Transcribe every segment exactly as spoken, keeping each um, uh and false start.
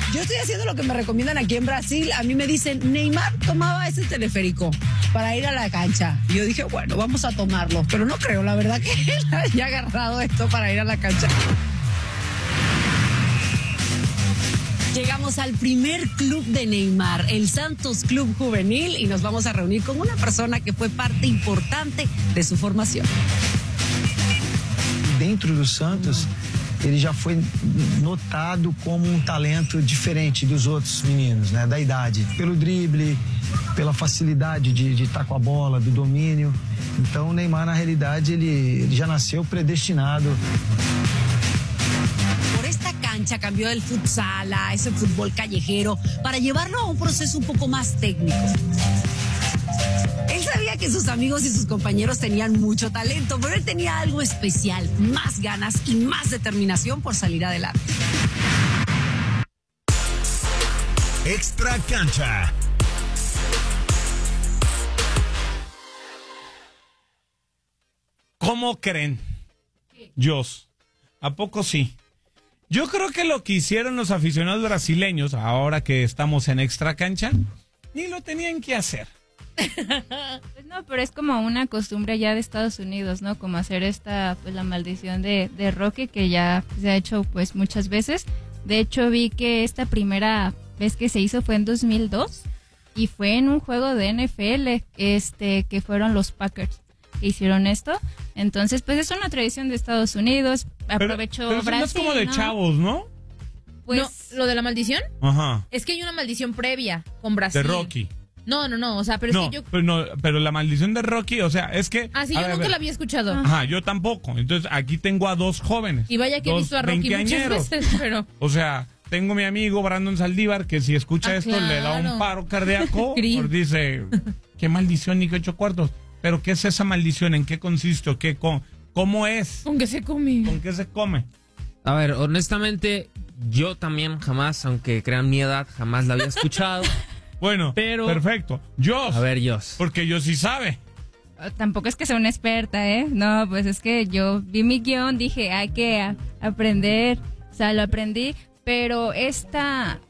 Yo estoy haciendo lo que me recomiendan aquí en Brasil. A mí me dicen, Neymar tomaba ese teleférico para ir a la cancha. Y yo dije, bueno, vamos a tomarlo. Pero no creo, la verdad, que él haya agarrado esto para ir a la cancha. Llegamos al primer club de Neymar, el Santos Club Juvenil, y nos vamos a reunir con una persona que fue parte importante de su formación. Dentro do Santos, ele já foi notado como um talento diferente dos outros meninos, né, da idade. Pelo drible, pela facilidade de, de estar com a bola, do domínio. Então o Neymar, na realidade, ele, ele já nasceu predestinado. Por esta cancha cambió del futsal a ese fútbol callejero para llevarlo a un proceso un poco más técnico. Él sabía que sus amigos y sus compañeros tenían mucho talento, pero él tenía algo especial, más ganas y más determinación por salir adelante. Extra Cancha. ¿Cómo creen? Dios, ¿a poco sí? Yo creo que lo que hicieron los aficionados brasileños, ahora que estamos en Extra Cancha, ni lo tenían que hacer. Pues no, pero es como una costumbre ya de Estados Unidos, ¿no? Como hacer esta, pues la maldición de, de Rocky, que ya se ha hecho pues muchas veces. De hecho, vi que esta primera vez que se hizo fue en dos mil dos y fue en un juego de N F L, este, que fueron los Packers que hicieron esto. Entonces, pues es una tradición de Estados Unidos. Aprovechó pero, pero Brasil, es como de ¿no? chavos, ¿no? Pues, no, ¿lo de la maldición? Ajá. Es que hay una maldición previa con Brasil. De Rocky. No, no, no, o sea, pero no, es que yo... Pero, no, pero la maldición de Rocky, o sea, es que... Ah, sí, yo ver, nunca la había escuchado. Ajá, yo tampoco. Entonces, aquí tengo a dos jóvenes. Y vaya que he visto a Rocky muchas veces, pero... O sea, tengo mi amigo Brandon Saldívar, que si escucha ah, esto claro. le da un paro cardíaco. Porque dice, qué maldición ni qué ocho cuartos. Pero, ¿qué es esa maldición? ¿En qué consiste? ¿Qué, con, ¿Cómo es? ¿Con qué se come? ¿Con qué se come? A ver, honestamente, yo también jamás, aunque crean mi edad, jamás la había escuchado. Bueno, pero perfecto. Jos. A ver, Jos. Porque yo sí sabe. Tampoco es que sea una experta, ¿eh? No, pues es que yo vi mi guión, dije, hay que a- aprender, o sea, lo aprendí, pero esta...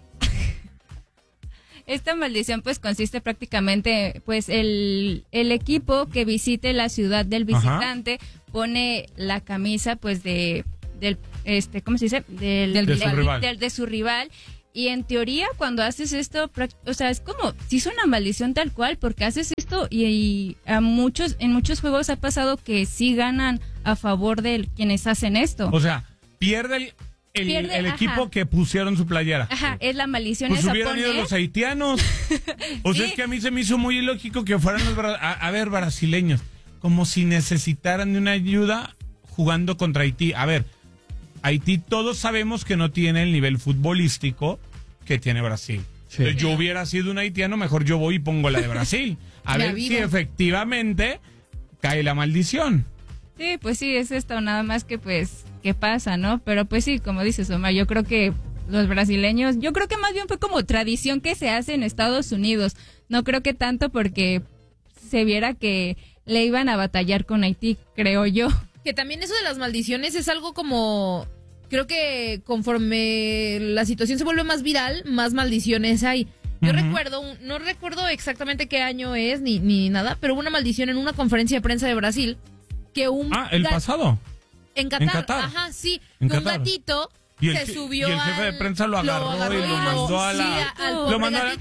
Esta maldición pues consiste prácticamente, pues el, el equipo que visite la ciudad del visitante Ajá. pone la camisa pues de, del, este, ¿cómo se dice? Del, del, del, de, su rival. Del, de su rival. Y en teoría cuando haces esto, o sea, es como, si es una maldición tal cual, porque haces esto y, y a muchos, en muchos juegos ha pasado que sí ganan a favor de quienes hacen esto. O sea, pierde el... El, Pierde, el equipo ajá. que pusieron su playera. Ajá, es la maldición pues esa hubieran poner. ido los haitianos. O sea, Sí. es que a mí se me hizo muy ilógico que fueran los bra- a, a ver, brasileños, como si necesitaran de una ayuda jugando contra Haití. A ver, Haití todos sabemos que no tiene el nivel futbolístico que tiene Brasil. Sí. Entonces, yo hubiera sido un haitiano, mejor yo voy y pongo la de Brasil. A Ya ver vivo. si efectivamente cae la maldición. Sí, pues sí, es esto, nada más que pues, ¿qué pasa, no? Pero pues sí, como dices, Omar, yo creo que los brasileños, yo creo que más bien fue como tradición que se hace en Estados Unidos. No creo que tanto porque se viera que le iban a batallar con Haití, creo yo. Que también eso de las maldiciones es algo como... Creo que conforme la situación se vuelve más viral, más maldiciones hay. Yo uh-huh. recuerdo, un- no recuerdo exactamente qué año es ni, ni nada, pero hubo una maldición en una conferencia de prensa de Brasil que un... Ah, el gat- pasado. En Qatar, En Qatar. ajá, sí. En que un Qatar. gatito Y el, se je- subió y el jefe al- de prensa lo agarró, y lo mandó a la... sí, al lo pobre mandó a la... gatito.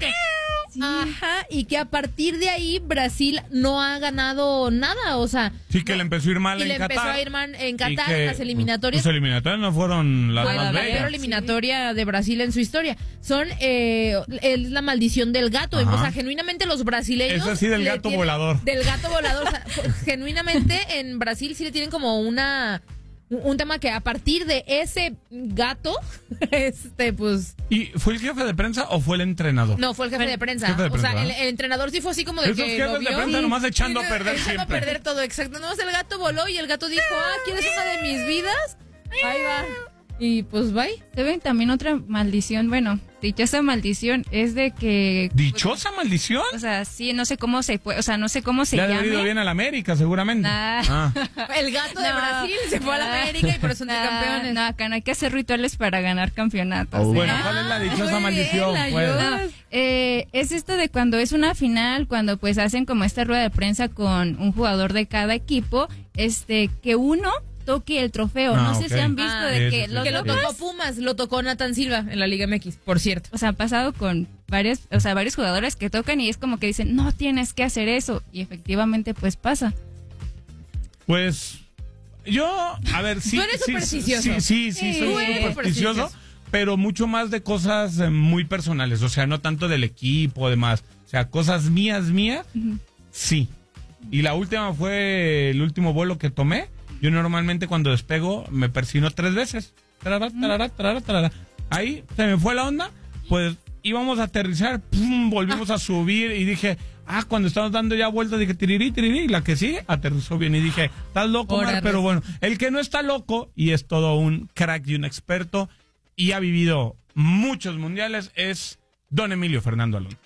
Ajá, y que a partir de ahí Brasil no ha ganado nada, o sea... Sí, que le empezó a ir mal y en le Qatar. empezó a ir mal en Y Qatar, que, las eliminatorias. Las eliminatorias no fueron las Fue más la bellas. peor eliminatoria de Brasil en su historia. Son, eh, es la maldición del gato. Ajá. O sea, genuinamente los brasileños... Eso sí, del le gato tienen- volador. Del gato volador. O sea, genuinamente en Brasil sí le tienen como una... Un tema que a partir de ese gato, este, pues... ¿Y fue el jefe de prensa o fue el entrenador? No, fue el jefe de prensa. Jefe de o sea, prensa, el, ¿eh? el entrenador sí fue así como de Esos que jefes lo de vio. prensa nomás echando a perder Echando siempre. a perder todo, exacto. No, el gato voló y el gato dijo, ah, ¿quieres una de mis vidas? Ahí va. Y pues bye. Se ven también otra maldición, bueno, dichosa maldición es de que... ¿Dichosa maldición? O sea, sí, no sé cómo se puede, o sea, no sé cómo se Le ha llama. ido bien a la América, seguramente. Nah. Ah. El gato de No. Brasil se fue a la América y por eso son Nah, campeones. No, acá no hay que hacer rituales para ganar campeonatos. Oh. ¿eh? Bueno, ¿cuál es la dichosa muy bien, maldición? la Pues? ayuda. No, eh, es esto de cuando es una final, cuando pues hacen como esta rueda de prensa con un jugador de cada equipo, este, que uno toque el trofeo. Ah, no sé ok. si han visto Ah, de sí, que sí, los Que lo sí. tocó Pumas, lo tocó Nathan Silva en la Liga M X, por cierto. o sea, han pasado con varios, o sea, varios jugadores que tocan y es como que dicen, no tienes que hacer eso. Y efectivamente, pues pasa. Pues yo, a ver, sí. Tú eres sí, supersticioso. Sí, sí, sí, Sí, soy tú eres supersticioso, supersticioso. pero mucho más de cosas eh, muy personales, o sea, no tanto del equipo, demás. O sea, cosas mías, mías, sí. Y la última fue el último vuelo que tomé. Yo normalmente cuando despego me persino tres veces. Tarara, tarara, tarara, tarara. Ahí se me fue la onda, pues íbamos a aterrizar, pum, volvimos a subir y dije, ah, cuando estábamos dando ya vueltas dije, tirirí, tirirí, y la que sigue aterrizó bien y dije, estás loco, Mar, Órale. pero bueno, el que no está loco y es todo un crack y un experto y ha vivido muchos mundiales es don Emilio Fernando Alonso.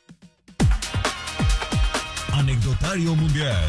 Anecdotario mundial.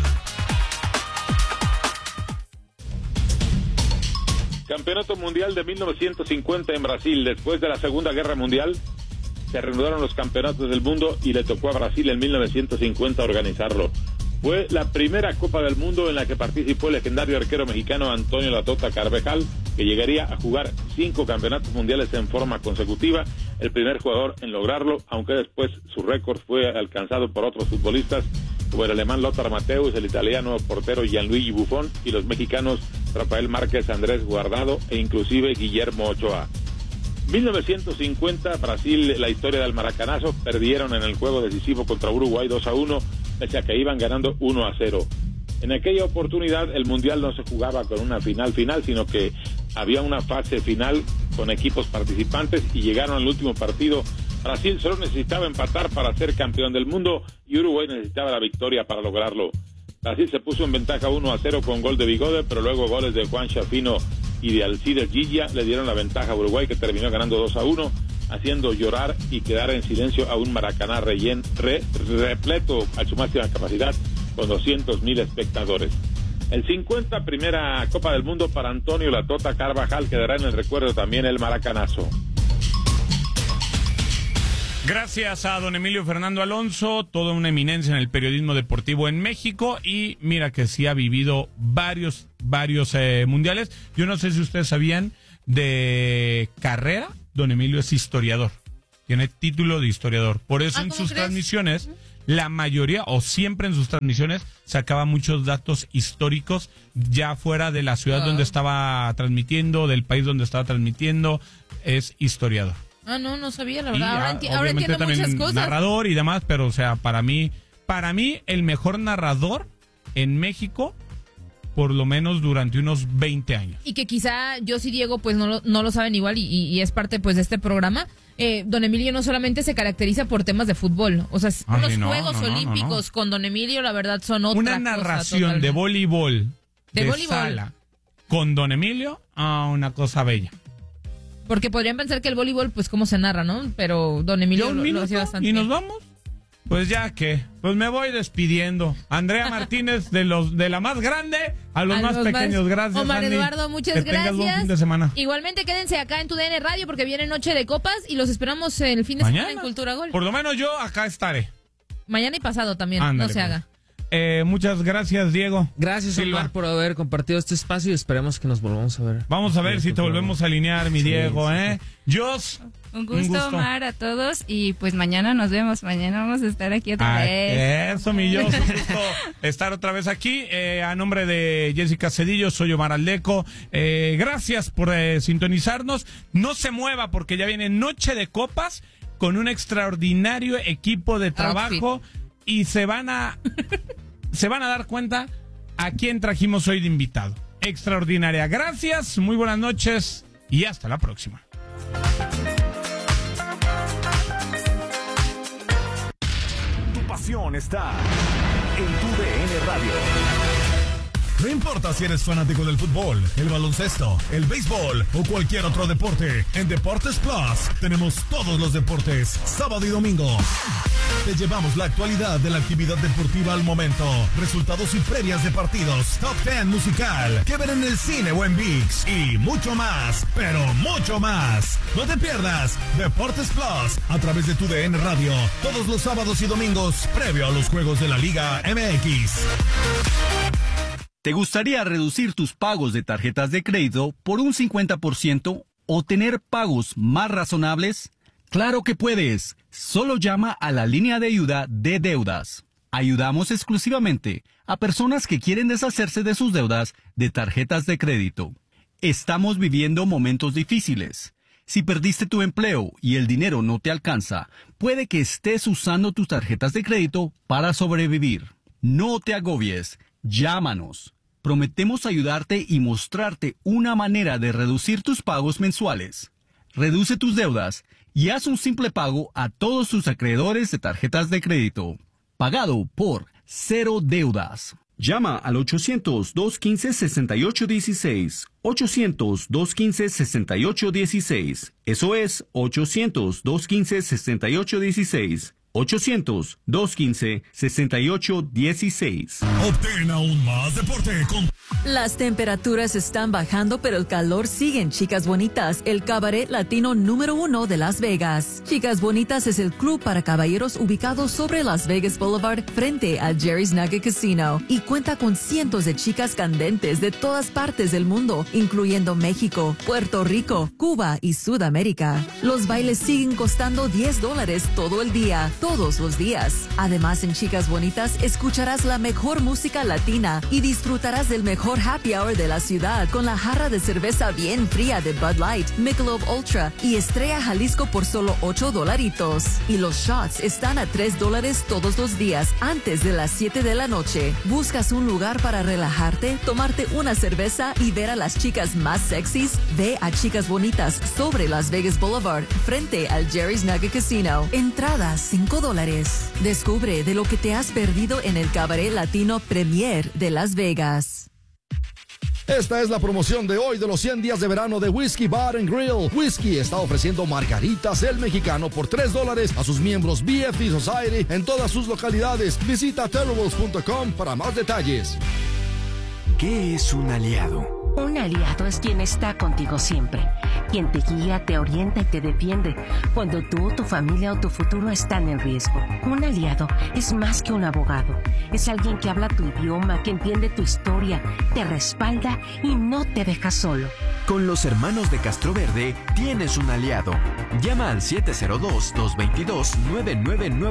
Campeonato Mundial de mil novecientos cincuenta en Brasil. Después de la Segunda Guerra Mundial, se reanudaron los campeonatos del mundo y le tocó a Brasil en mil novecientos cincuenta organizarlo. Fue la primera Copa del Mundo en la que participó el legendario arquero mexicano Antonio La Tota Carvajal, que llegaría a jugar cinco campeonatos mundiales en forma consecutiva, el primer jugador en lograrlo, aunque después su récord fue alcanzado por otros futbolistas, como el alemán Lothar Matthäus, el italiano portero Gianluigi Buffon y los mexicanos Rafael Márquez, Andrés Guardado e inclusive Guillermo Ochoa. mil novecientos cincuenta, Brasil, la historia del maracanazo, perdieron en el juego decisivo contra Uruguay dos a uno, pese a que iban ganando uno a cero. En aquella oportunidad el Mundial no se jugaba con una final final, sino que había una fase final con equipos participantes y llegaron al último partido. Brasil solo necesitaba empatar para ser campeón del mundo y Uruguay necesitaba la victoria para lograrlo. Brasil se puso en ventaja uno a cero con gol de Bigode, pero luego goles de Juan Chafino y de Alcides Gilla le dieron la ventaja a Uruguay, que terminó ganando dos a uno, haciendo llorar y quedar en silencio a un Maracaná rellen, re, repleto a su máxima capacidad con doscientos mil espectadores. El cincuenta, primera Copa del Mundo para Antonio La Tota Carvajal, quedará en el recuerdo también el maracanazo. Gracias a don Emilio Fernando Alonso, toda una eminencia en el periodismo deportivo en México y mira que sí ha vivido varios, varios eh, mundiales. Yo no sé si ustedes sabían de carrera, don Emilio es historiador, tiene título de historiador. Por eso Ah, en ¿cómo sus crees? transmisiones, la mayoría o siempre en sus transmisiones sacaba muchos datos históricos ya fuera de la ciudad Ah. donde estaba transmitiendo, del país donde estaba transmitiendo, es historiador. Ah, no, no sabía, la Y verdad. Ahora, ah, enti- ahora obviamente entiendo también muchas cosas. narrador y demás, pero o sea, para mí, para mí el mejor narrador en México, por lo menos durante unos veinte años. Y que quizá yo sí, Diego, pues no lo, no lo saben igual y, y- y es parte pues de este programa. Eh, don Emilio no solamente se caracteriza por temas de fútbol, o sea, Ah, los sí, no, Juegos no, no, no, Olímpicos no. con don Emilio, la verdad, son otra Una cosa narración de totalmente. voleibol De de, voleibol. sala con don Emilio, ah, una cosa bella. Porque podrían pensar que el voleibol, pues cómo se narra, ¿no? Pero don Emilio Ya un lo, lo minuto hacía bastante y nos bien. vamos. Pues ya que, pues me voy despidiendo. Andrea Martínez de los de la más grande a los A más los pequeños. Gracias, Omar Andy. Eduardo, muchas Que tengas gracias. buen fin de semana. Igualmente quédense acá en tu D N Radio porque viene Noche de Copas y los esperamos el fin de Mañana. semana en Cultura Gol. Por lo menos yo acá estaré. Mañana y pasado también, Ándale, no se pues. haga. Eh, muchas gracias, Diego. Gracias, Silva. Omar, por haber compartido este espacio y esperemos que nos volvamos a ver. Vamos a ver si te volvemos a alinear, mi Sí, Diego, sí. ¿eh? Jos. Un gusto, Omar, a todos. Y pues mañana nos vemos. Mañana vamos a estar aquí otra Ah, vez. eso, mi Jos. Un gusto estar otra vez aquí. Eh, a nombre de Jessica Cedillo, soy Omar Aldeco. Eh, gracias por eh, sintonizarnos. No se mueva porque ya viene Noche de Copas con un extraordinario equipo de trabajo y se van a se van a dar cuenta a quién trajimos hoy de invitado. Extraordinaria. Gracias, muy buenas noches y hasta la próxima. Tu pasión está en tu D N Radio. No importa si eres fanático del fútbol, el baloncesto, el béisbol o cualquier otro deporte, en Deportes Plus tenemos todos los deportes, sábado y domingo. Te llevamos la actualidad de la actividad deportiva al momento, resultados y previas de partidos, top ten musical, que ver en el cine o en ViX y mucho más, pero mucho más. No te pierdas Deportes Plus a través de tu D N Radio, todos los sábados y domingos, previo a los juegos de la Liga M X. ¿Te gustaría reducir tus pagos de tarjetas de crédito por un cincuenta por ciento o tener pagos más razonables? ¡Claro que puedes! Solo llama a la línea de ayuda de deudas. Ayudamos exclusivamente a personas que quieren deshacerse de sus deudas de tarjetas de crédito. Estamos viviendo momentos difíciles. Si perdiste tu empleo y el dinero no te alcanza, puede que estés usando tus tarjetas de crédito para sobrevivir. No te agobies. Llámanos. Prometemos ayudarte y mostrarte una manera de reducir tus pagos mensuales. Reduce tus deudas y haz un simple pago a todos tus acreedores de tarjetas de crédito. Pagado por Cero Deudas. Llama al ochocientos, dos quince, sesenta y ocho dieciséis. ochocientos, dos quince, sesenta y ocho dieciséis. Eso es ochocientos, dos quince, sesenta y ocho dieciséis. ochocientos, dos quince, sesenta y ocho dieciséis. Obtén aún más deporte con... Las temperaturas están bajando, pero el calor sigue en Chicas Bonitas, el cabaret latino número uno de Las Vegas. Chicas Bonitas es el club para caballeros ubicado sobre Las Vegas Boulevard frente a Jerry's Nugget Casino y cuenta con cientos de chicas candentes de todas partes del mundo, incluyendo México, Puerto Rico, Cuba y Sudamérica. Los bailes siguen costando diez dólares todo el día, todos los días. Además, en Chicas Bonitas escucharás la mejor música latina y disfrutarás del mejor happy hour de la ciudad con la jarra de cerveza bien fría de Bud Light, Michelob Ultra y Estrella Jalisco por solo ocho dolaritos. Y los shots están a tres dólares todos los días antes de las siete de la noche. ¿Buscas un lugar para relajarte, tomarte una cerveza y ver a las chicas más sexys? Ve a Chicas Bonitas sobre Las Vegas Boulevard frente al Jerry's Nugget Casino. Entradas cinco dólares. Descubre de lo que te has perdido en el cabaret latino Premier de Las Vegas. Esta es la promoción de hoy de los cien días de verano de Whiskey Bar and Grill. Whiskey está ofreciendo margaritas el mexicano por tres dólares a sus miembros B F D Society en todas sus localidades. Visita terribles punto com para más detalles. ¿Qué es un aliado? Un aliado es quien está contigo siempre, quien te guía, te orienta y te defiende cuando tú, tu familia o tu futuro están en riesgo. Un aliado es más que un abogado, es alguien que habla tu idioma, que entiende tu historia, te respalda y no te deja solo. Con los hermanos de Castroverde tienes un aliado. Llama al siete cero dos, dos dos dos, nueve nueve nueve